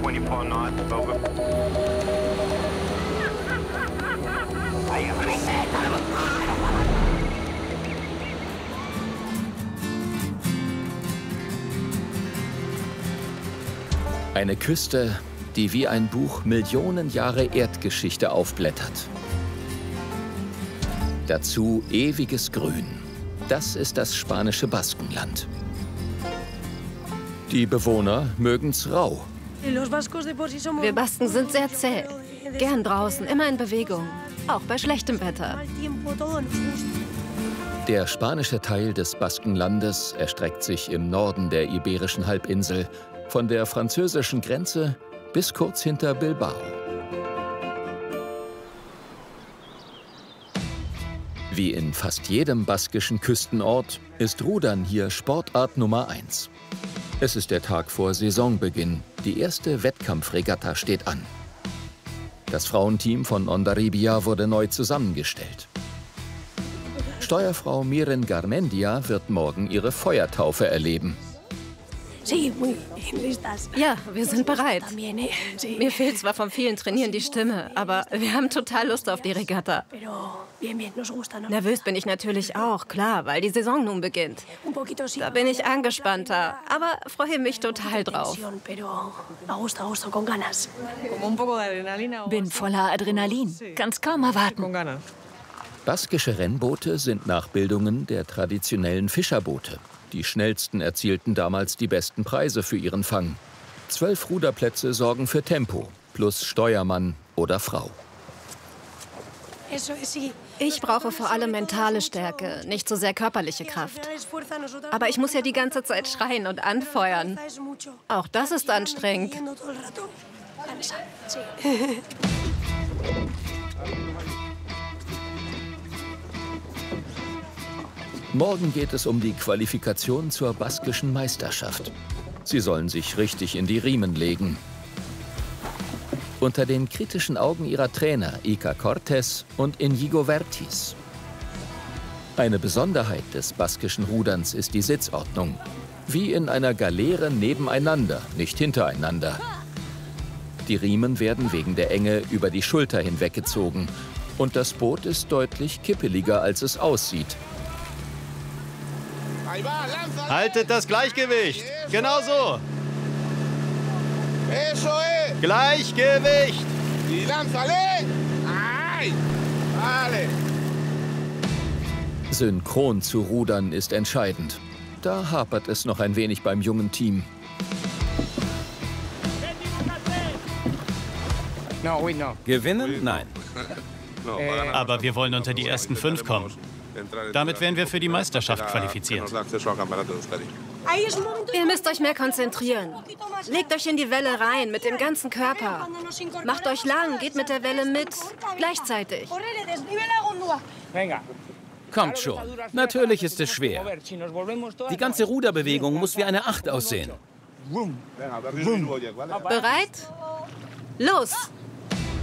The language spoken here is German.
24 knots, over. Eine Küste, die wie ein Buch Millionen Jahre Erdgeschichte aufblättert. Dazu ewiges Grün. Das ist das spanische Baskenland. Die Bewohner mögen's rau. Wir Basken sind sehr zäh. Gern draußen, immer in Bewegung. Auch bei schlechtem Wetter. Der spanische Teil des Baskenlandes erstreckt sich im Norden der Iberischen Halbinsel, von der französischen Grenze bis kurz hinter Bilbao. Wie in fast jedem baskischen Küstenort ist Rudern hier Sportart Nummer 1. Es ist der Tag vor Saisonbeginn. Die erste Wettkampfregatta steht an. Das Frauenteam von Hondarribia wurde neu zusammengestellt. Steuerfrau Miren Garmendia wird morgen ihre Feuertaufe erleben. Ja, wir sind bereit. Mir fehlt zwar vom vielen Trainieren die Stimme, aber wir haben total Lust auf die Regatta. Nervös bin ich natürlich auch, klar, weil die Saison nun beginnt. Da bin ich angespannter, aber freue mich total drauf. Bin voller Adrenalin. Kann's kaum erwarten. Baskische Rennboote sind Nachbildungen der traditionellen Fischerboote. Die schnellsten erzielten damals die besten Preise für ihren Fang. 12 Ruderplätze sorgen für Tempo, plus Steuermann oder Frau. Ich brauche vor allem mentale Stärke, nicht so sehr körperliche Kraft. Aber ich muss ja die ganze Zeit schreien und anfeuern. Auch das ist anstrengend. Morgen geht es um die Qualifikation zur baskischen Meisterschaft. Sie sollen sich richtig in die Riemen legen. Unter den kritischen Augen ihrer Trainer Iker Cortés und Inigo Vertis. Eine Besonderheit des baskischen Ruderns ist die Sitzordnung. Wie in einer Galeere nebeneinander, nicht hintereinander. Die Riemen werden wegen der Enge über die Schulter hinweggezogen. Und das Boot ist deutlich kippeliger, als es aussieht. Haltet das Gleichgewicht. Genau so. Gleichgewicht. Synchron zu rudern ist entscheidend. Da hapert es noch ein wenig beim jungen Team. Gewinnen? Nein. Aber wir wollen unter die ersten 5 kommen. Damit wären wir für die Meisterschaft qualifiziert. Ihr müsst euch mehr konzentrieren. Legt euch in die Welle rein, mit dem ganzen Körper. Macht euch lang, geht mit der Welle mit. Gleichzeitig. Kommt schon. Natürlich ist es schwer. Die ganze Ruderbewegung muss wie eine 8 aussehen. Bereit? Los!